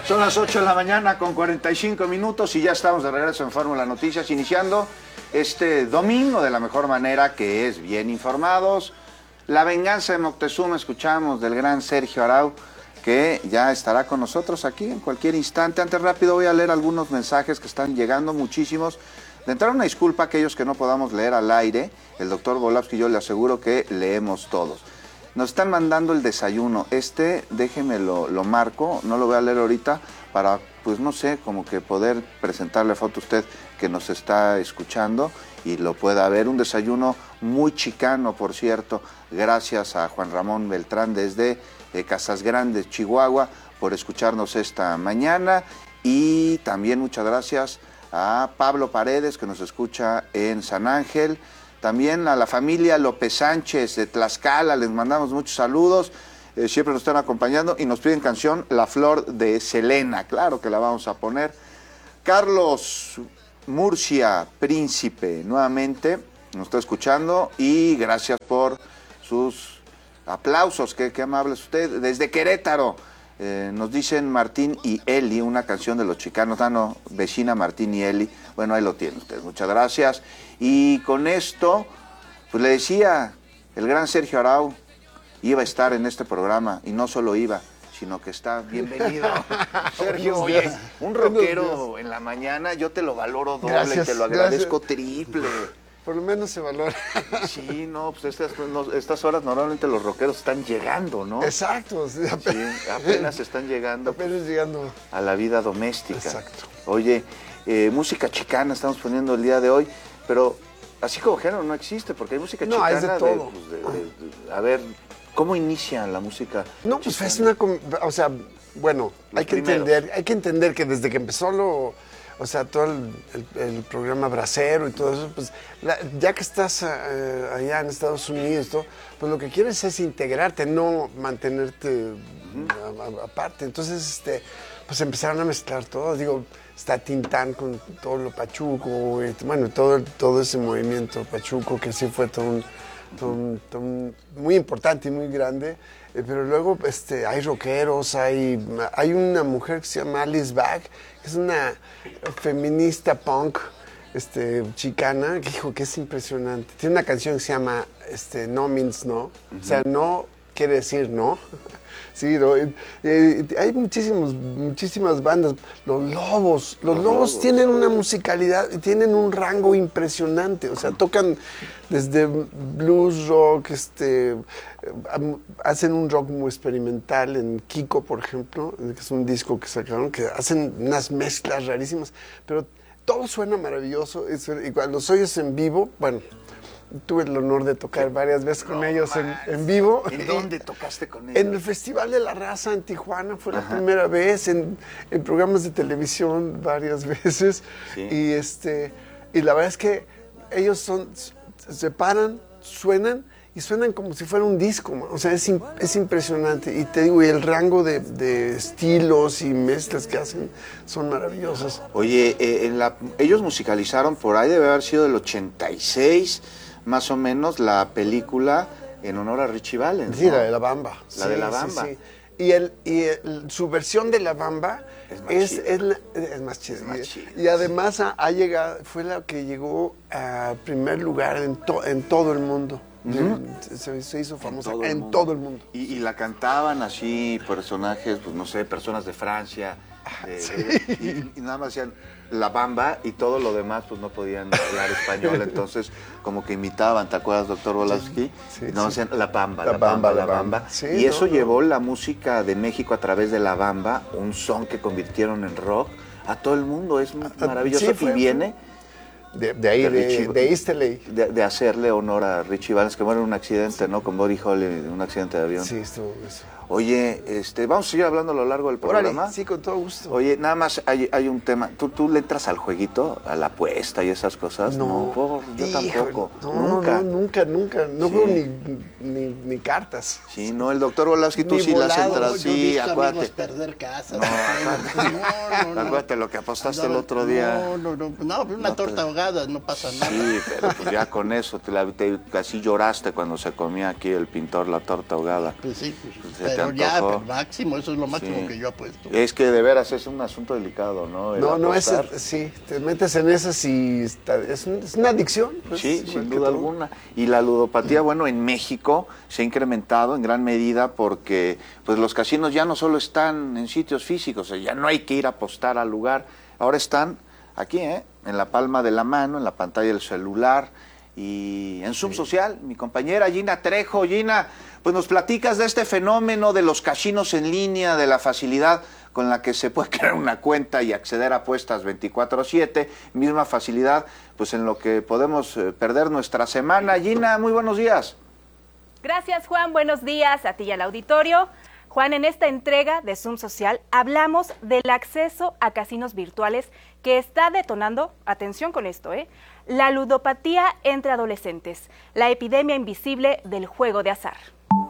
Son las 8 de la mañana con 45 minutos y ya estamos de regreso en Fórmula Noticias, iniciando este domingo de la mejor manera, que es bien informados. La venganza de Moctezuma, escuchamos del gran Sergio Arau, que ya estará con nosotros aquí en cualquier instante. Antes, rápido, voy a leer algunos mensajes que están llegando, muchísimos. De entrada, una disculpa a aquellos que no podamos leer al aire. El doctor Volavsky, yo le aseguro que leemos todos. Nos están mandando el desayuno. Déjeme lo marco, no lo voy a leer ahorita, para, pues no sé, como que poder presentarle foto a usted que nos está escuchando y lo pueda ver. Un desayuno muy chicano, por cierto. Gracias a Juan Ramón Beltrán desde Casas Grandes, Chihuahua, por escucharnos esta mañana. Y también muchas gracias a Pablo Paredes, que nos escucha en San Ángel. También a la familia López Sánchez de Tlaxcala, les mandamos muchos saludos, siempre nos están acompañando y nos piden canción La Flor de Selena, claro que la vamos a poner. Carlos Murcia, Príncipe, nuevamente nos está escuchando y gracias por sus aplausos, qué amable es usted. Desde Querétaro nos dicen Martín y Eli, una canción de los Chicanos, vecina Martín y Eli, bueno, ahí lo tiene usted, muchas gracias. Y con esto, pues le decía, el gran Sergio Arau iba a estar en este programa, y no solo iba, sino que está. Bienvenido. Sergio, oye, un rockero en la mañana, yo te lo valoro doble, gracias, te lo agradezco triple. Por lo menos se valora. Sí, no, pues estas horas normalmente los rockeros están llegando, ¿no? Exacto. Sí, apenas están llegando. Apenas llegando. A la vida doméstica. Exacto. Oye, música chicana estamos poniendo el día de hoy, pero así como género no existe, porque hay música chicana. No, es de todo. A ver, ¿cómo inicia la música No, pues chicana? es una... O sea, bueno, hay que entender que desde que empezó todo el programa Bracero y todo eso, pues ya que estás allá en Estados Unidos, pues lo que quieres es integrarte, no mantenerte aparte. Entonces, pues empezaron a mezclar todo. Digo, está Tintán con todo lo pachuco, bueno, todo ese movimiento pachuco que sí fue todo muy importante y muy grande. Pero luego hay rockeros, hay una mujer que se llama Alice Bag, que es una feminista punk chicana, que dijo que es impresionante. Tiene una canción que se llama No Means No, o sea, no quiere decir no. Sí, ¿no? Hay muchísimas bandas. Los Lobos tienen una musicalidad, tienen un rango impresionante. O sea, tocan desde blues, rock, hacen un rock muy experimental en Kiko, por ejemplo, que es un disco que sacaron, que hacen unas mezclas rarísimas, pero todo suena maravilloso. Y cuando los oyes en vivo, bueno, tuve el honor de tocar varias veces con ellos en vivo. ¿En dónde tocaste con ellos? En el Festival de la Raza en Tijuana, fue la primera vez, en programas de televisión varias veces. Sí. Y la verdad es que ellos se paran, suenan como si fuera un disco, man. O sea, es impresionante. Y te digo, y el rango de estilos y mezclas que hacen son maravillosos. Oye, ellos musicalizaron por ahí, debe haber sido del 86, más o menos, la película en honor a Richie Valens, sí, ¿no? La de La Bamba. La de La Bamba. Sí. Su versión de La Bamba es más chida. Y además fue la que llegó a primer lugar en todo el mundo. Se hizo famosa en todo el mundo. Y la cantaban así personajes, pues no sé, personas de Francia. Y nada más decían La Bamba y todo lo demás pues no podían hablar español, entonces como que imitaban, ¿te acuerdas, doctor Volavsky? Sí, y no decían La Bamba. Sí, y eso llevó la música de México a través de La Bamba, un son que convirtieron en rock a todo el mundo, es maravilloso. Y viene de ahí, de East LA. De hacerle honor a Richie Valens, que muere en un accidente, ¿no? Con Buddy Holly, en un accidente de avión. Sí, estuvo eso. Oye, vamos a seguir hablando a lo largo del programa. Órale, sí, con todo gusto. Oye, nada más hay un tema. ¿Tú le entras al jueguito, a la apuesta y esas cosas? No, yo tampoco. Nunca. No veo ni cartas. Sí, no, el doctor Volavsky, tú sí las entras. Sí, acuérdate. Perder casa. No, acuérdate lo que apostaste el otro día. No, una torta ahogada, no pasa nada. Sí, pero pues ya con eso, casi lloraste cuando se comía aquí el pintor la torta ahogada. Pues sí, pues, Pero ya, antojó. pero máximo, eso es lo máximo Sí. que yo apuesto. Es que de veras es un asunto delicado, ¿no? El No, apostar. sí, te metes en esas y es una adicción. Pues, Sí, igual sin que duda todo. alguna. Y la ludopatía, bueno, en México se ha incrementado en gran medida porque pues los casinos ya no solo están en sitios físicos, o sea, ya no hay que ir a apostar al lugar, ahora están aquí, en la palma de la mano, en la pantalla del celular y en Zoom Social. Mi compañera Gina Trejo. Gina, pues nos platicas de este fenómeno de los casinos en línea, de la facilidad con la que se puede crear una cuenta y acceder a apuestas 24/7, misma facilidad pues en lo que podemos perder nuestra semana. Gina, muy buenos días. Gracias, Juan. Buenos días a ti y al auditorio. Juan, en esta entrega de Zoom Social hablamos del acceso a casinos virtuales que está detonando, atención con esto, la ludopatía entre adolescentes, la epidemia invisible del juego de azar.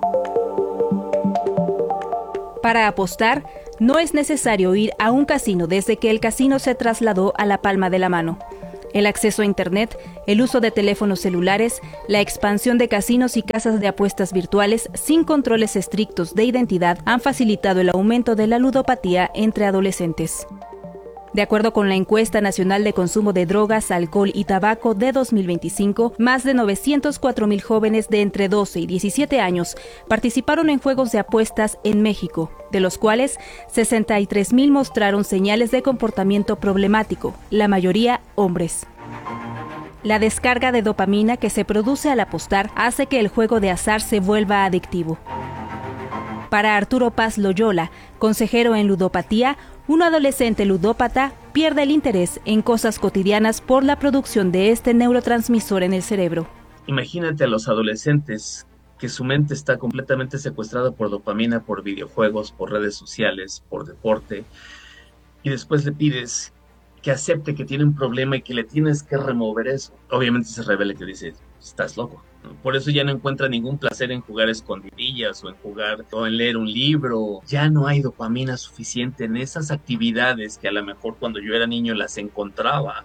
Para apostar, no es necesario ir a un casino desde que el casino se trasladó a la palma de la mano. El acceso a Internet, el uso de teléfonos celulares, la expansión de casinos y casas de apuestas virtuales sin controles estrictos de identidad han facilitado el aumento de la ludopatía entre adolescentes. De acuerdo con la Encuesta Nacional de Consumo de Drogas, Alcohol y Tabaco de 2025, más de 904,000 jóvenes de entre 12 y 17 años participaron en juegos de apuestas en México, de los cuales 63,000 mostraron señales de comportamiento problemático, la mayoría hombres. La descarga de dopamina que se produce al apostar hace que el juego de azar se vuelva adictivo. Para Arturo Paz Loyola, consejero en ludopatía, un adolescente ludópata pierde el interés en cosas cotidianas por la producción de este neurotransmisor en el cerebro. Imagínate a los adolescentes que su mente está completamente secuestrada por dopamina, por videojuegos, por redes sociales, por deporte, y después le pides que acepte que tiene un problema y que le tienes que remover eso. Obviamente se revela que dice, estás loco. Por eso ya no encuentra ningún placer en jugar escondidillas o en jugar o en leer un libro. Ya no hay dopamina suficiente en esas actividades que a lo mejor cuando yo era niño las encontraba.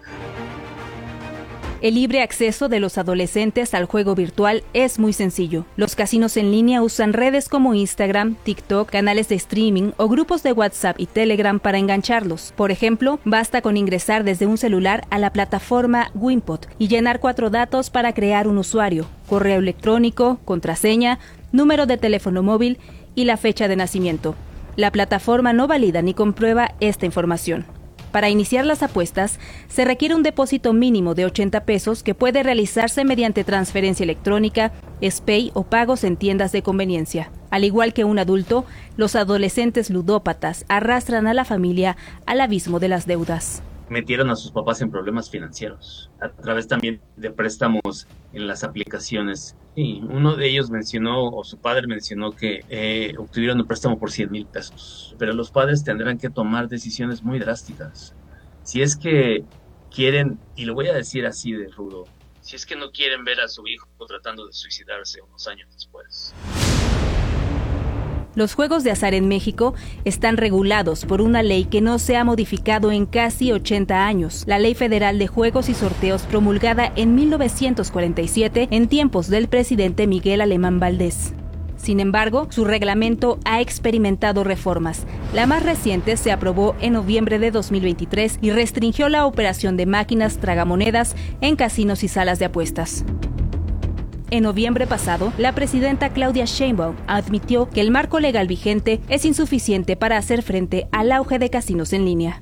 El libre acceso de los adolescentes al juego virtual es muy sencillo. Los casinos en línea usan redes como Instagram, TikTok, canales de streaming o grupos de WhatsApp y Telegram para engancharlos. Por ejemplo, basta con ingresar desde un celular a la plataforma Wimpot y llenar 4 datos para crear un usuario: correo electrónico, contraseña, número de teléfono móvil y la fecha de nacimiento. La plataforma no valida ni comprueba esta información. Para iniciar las apuestas, se requiere un depósito mínimo de 80 pesos que puede realizarse mediante transferencia electrónica, SPAY o pagos en tiendas de conveniencia. Al igual que un adulto, los adolescentes ludópatas arrastran a la familia al abismo de las deudas. Metieron a sus papás en problemas financieros, a través también de préstamos en las aplicaciones. Y uno de ellos mencionó, o su padre mencionó, que obtuvieron un préstamo por 100,000 pesos. Pero los padres tendrán que tomar decisiones muy drásticas. Si es que quieren, y lo voy a decir así de rudo, si es que no quieren ver a su hijo tratando de suicidarse unos años después. Los juegos de azar en México están regulados por una ley que no se ha modificado en casi 80 años, la Ley Federal de Juegos y Sorteos promulgada en 1947 en tiempos del presidente Miguel Alemán Valdés. Sin embargo, su reglamento ha experimentado reformas. La más reciente se aprobó en noviembre de 2023 y restringió la operación de máquinas tragamonedas en casinos y salas de apuestas. En noviembre pasado, la presidenta Claudia Sheinbaum admitió que el marco legal vigente es insuficiente para hacer frente al auge de casinos en línea.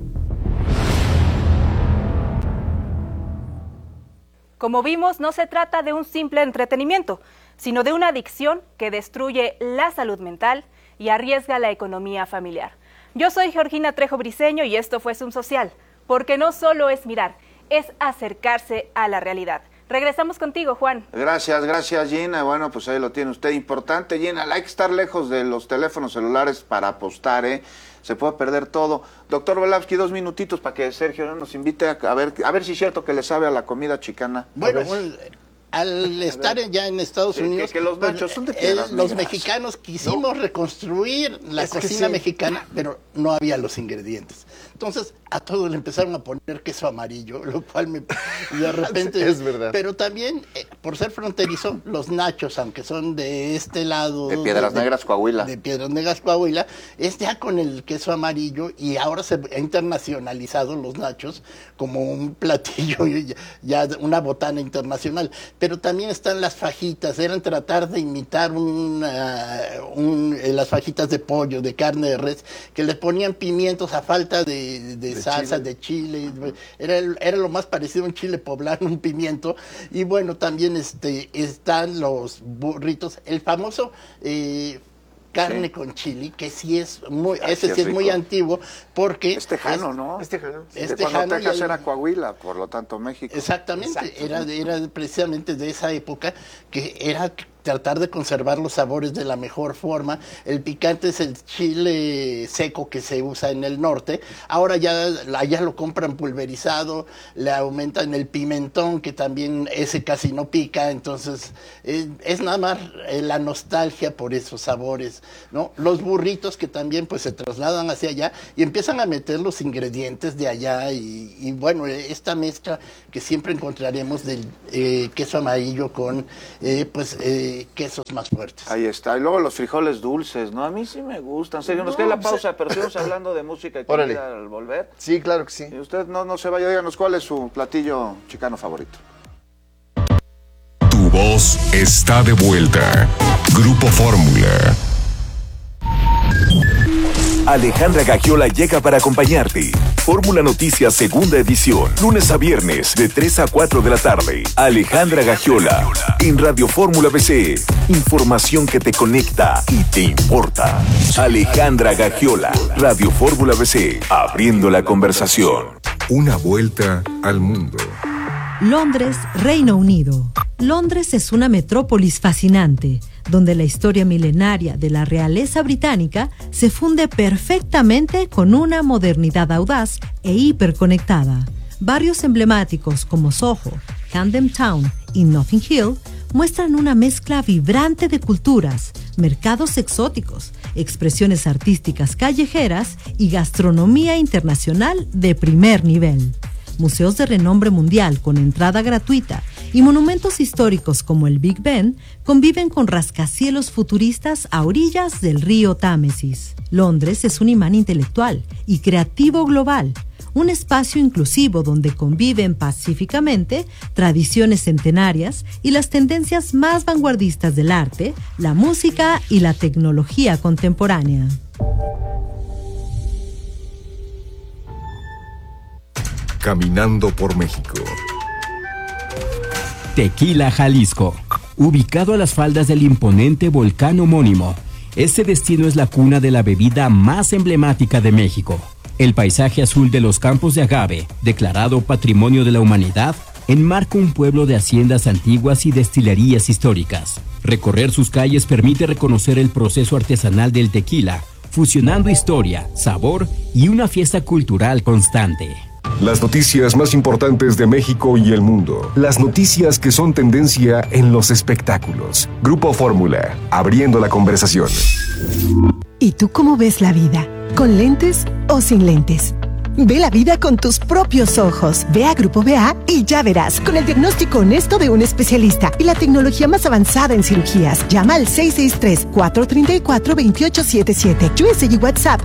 Como vimos, no se trata de un simple entretenimiento, sino de una adicción que destruye la salud mental y arriesga la economía familiar. Yo soy Georgina Trejo Briceño y esto fue Zoom Social, porque no solo es mirar, es acercarse a la realidad. Regresamos contigo, Juan. Gracias, Gina. Bueno, pues ahí lo tiene usted. Importante, Gina, hay que estar lejos de los teléfonos celulares para apostar, Se puede perder todo. Doctor Velavsky, 2 minutitos para que Sergio nos invite a ver si es cierto que le sabe a la comida chicana. Bueno, al estar ya en Estados Unidos, que los nachos son de piedras los negras. mexicanos quisimos reconstruir la cocina mexicana, pero no había los ingredientes. Entonces, a todos le empezaron a poner queso amarillo, lo cual de repente... Es verdad. Pero también, por ser fronterizo, los nachos, aunque son de este lado... De Piedras Negras, Coahuila. De Piedras Negras, Coahuila, es ya con el queso amarillo, y ahora se ha internacionalizado los nachos como un platillo, ya una botana internacional. Pero también están las fajitas, eran tratar de imitar las fajitas de pollo, de carne de res, que le ponían pimientos a falta de salsa, de chile. Era lo más parecido a un chile poblano, un pimiento. Y bueno, también están los burritos, el famoso carne con chili, que sí es muy, ese sí es muy antiguo, porque... Es tejano, ¿no? Es tejano. Cuando Texas era Coahuila, por lo tanto México. Exactamente, era precisamente de esa época, que era tratar de conservar los sabores de la mejor forma. El picante es el chile seco que se usa en el norte. Ahora allá lo compran pulverizado, le aumentan el pimentón, que también ese casi no pica. Entonces es nada más la nostalgia por esos sabores, ¿no? Los burritos, que también pues se trasladan hacia allá y empiezan a meter los ingredientes de allá, y bueno, esta mezcla que siempre encontraremos del queso amarillo con quesos más fuertes. Ahí está. Y luego los frijoles dulces, ¿no? A mí sí me gustan. Serio, nos queda la pausa, pero seguimos hablando de música y comida al volver. Sí, claro que sí. Y usted no se vaya, díganos cuál es su platillo chicano favorito. Tu voz está de vuelta. Grupo Fórmula. Alejandra Gagiola llega para acompañarte. Fórmula Noticias, segunda edición, lunes a viernes, de 3 a 4 de la tarde. Alejandra Gagiola, en Radio Fórmula BC. Información que te conecta y te importa. Alejandra Gagiola, Radio Fórmula BC, abriendo la conversación. Una vuelta al mundo. Londres, Reino Unido. Londres es una metrópolis fascinante, donde la historia milenaria de la realeza británica se funde perfectamente con una modernidad audaz e hiperconectada. Barrios emblemáticos como Soho, Camden Town y Notting Hill muestran una mezcla vibrante de culturas, mercados exóticos, expresiones artísticas callejeras y gastronomía internacional de primer nivel. Museos de renombre mundial con entrada gratuita y monumentos históricos como el Big Ben conviven con rascacielos futuristas a orillas del río Támesis. Londres es un imán intelectual y creativo global, un espacio inclusivo donde conviven pacíficamente tradiciones centenarias y las tendencias más vanguardistas del arte, la música y la tecnología contemporánea. Caminando por México. Tequila, Jalisco. Ubicado a las faldas del imponente volcán homónimo, este destino es la cuna de la bebida más emblemática de México. El paisaje azul de los campos de agave, declarado Patrimonio de la Humanidad, enmarca un pueblo de haciendas antiguas y destilerías históricas. Recorrer sus calles permite reconocer el proceso artesanal del tequila, fusionando historia, sabor y una fiesta cultural constante. Las noticias más importantes de México y el mundo. Las noticias que son tendencia en los espectáculos. Grupo Fórmula, abriendo la conversación. ¿Y tú cómo ves la vida? ¿Con lentes o sin lentes? Ve la vida con tus propios ojos. Ve a Grupo BA y ya verás, con el diagnóstico honesto de un especialista y la tecnología más avanzada en cirugías. Llama al 663-434-2877. USA y WhatsApp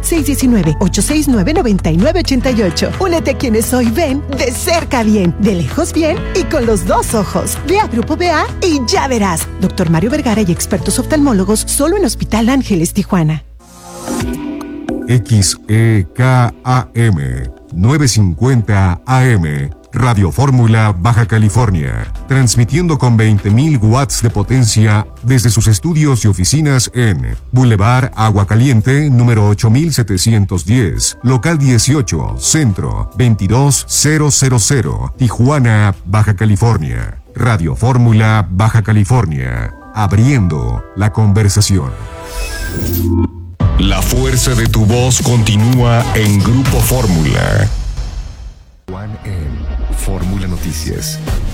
619-869-9988. Únete a quienes hoy ven de cerca bien, de lejos bien y con los dos ojos. Ve a Grupo BA y ya verás. Dr. Mario Vergara y expertos oftalmólogos solo en Hospital Ángeles, Tijuana. XEKAM 950 AM, Radio Fórmula, Baja California, transmitiendo con 20.000 watts de potencia desde sus estudios y oficinas en Boulevard Agua Caliente, número 8710, local 18, centro 22000, Tijuana, Baja California. Radio Fórmula, Baja California, abriendo la conversación. La fuerza de tu voz continúa en Grupo Fórmula. Juan en Fórmula Noticias.